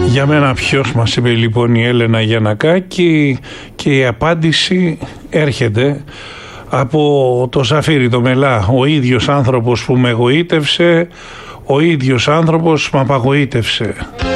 Για μένα ποιος, μας είπε λοιπόν η Έλενα Γιαννακάκη, και η απάντηση έρχεται από το Σαφίρι το Μελά. Ο ίδιος άνθρωπος που με εγωίτευσε, ο ίδιος άνθρωπος που με απαγωίτευσε.